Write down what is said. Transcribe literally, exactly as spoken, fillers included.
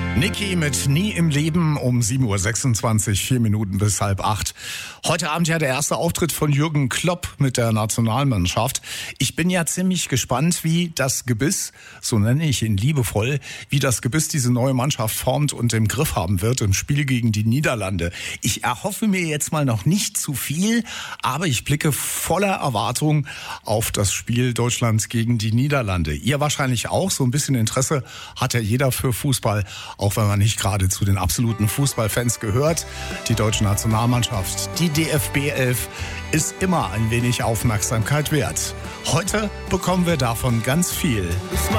Niki mit Nie im Leben um sieben Uhr sechsundzwanzig, vier Minuten bis halb acht. Heute Abend ja der erste Auftritt von Jürgen Klopp mit der Nationalmannschaft. Ich bin ja ziemlich gespannt, wie das Gebiss, so nenne ich ihn liebevoll, wie das Gebiss diese neue Mannschaft formt und im Griff haben wird im Spiel gegen die Niederlande. Ich erhoffe mir jetzt mal noch nicht zu viel, aber ich blicke voller Erwartung auf das Spiel Deutschland gegen die Niederlande. Ihr wahrscheinlich auch, so ein bisschen Interesse hat ja jeder für Fußball, auch wenn man nicht gerade zu den absoluten Fußballfans gehört. Die deutsche Nationalmannschaft, die D F B elf, ist immer ein wenig Aufmerksamkeit wert. Heute bekommen wir davon ganz viel.